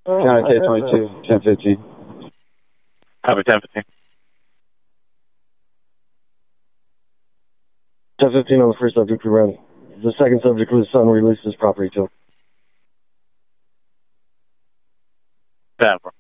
County K-22, 1015. Copy 1015. 1015 on the first subject, we ran. The second subject was son released his property to him. Bad, bro.